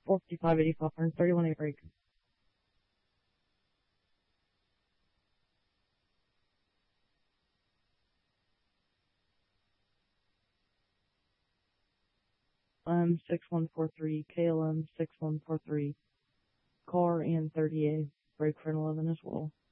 455, 31A break. M6143, KLM 6143, car and 30A, break for an 11 as well.